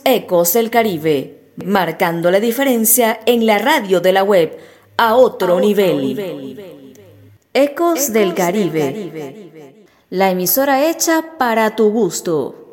Ecos del Caribe, marcando la diferencia en la radio de la web a otro nivel. Ecos del Caribe, la emisora hecha para tu gusto.